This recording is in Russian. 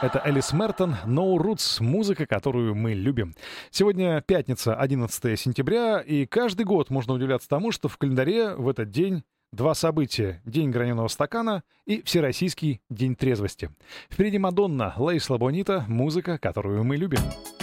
Это Элис Мертон, No Roots, музыка, которую мы любим. Сегодня пятница, 11 сентября, и каждый год можно удивляться тому, что в календаре в этот день два события: День граненого стакана и Всероссийский день трезвости. Впереди Мадонна, Лейсла Бонита, музыка, которую мы любим.